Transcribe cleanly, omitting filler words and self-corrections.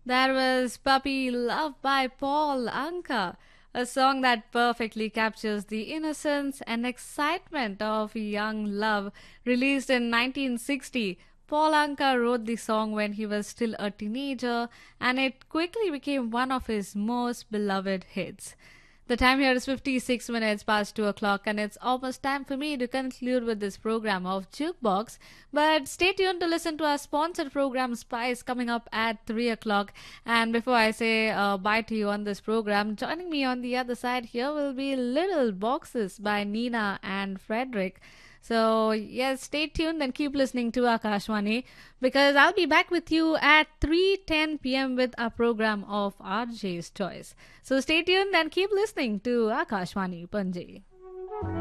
There was Puppy Love by Paul Anka, a song that perfectly captures the innocence and excitement of young love. Released in 1960, Paul Anka wrote the song when he was still a teenager, and it quickly became one of his most beloved hits. The time here is 56 minutes past 2 o'clock, and it's almost time for me to conclude with this program of Jukebox. But stay tuned to listen to our sponsored program Spice coming up at 3 o'clock. And before I say bye to you on this program, joining me on the other side here will be Little Boxes by Nina and Frederick. So, yes, stay tuned and keep listening to Akashwani because I'll be back with you at 3:10 p.m. with our program of RJ's Choice. So, stay tuned and keep listening to Akashwani Panje.